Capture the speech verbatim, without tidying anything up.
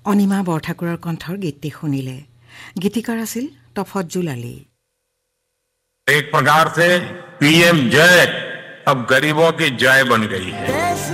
অনিমা বৰঠাকুৰৰ কণ্ঠৰ গীতটি শুনিলে। গীতিকাৰ আছিল তফজ্জুল আলী। एक प्रकार से पीएम जय अब गरीबों की जय बन गई है।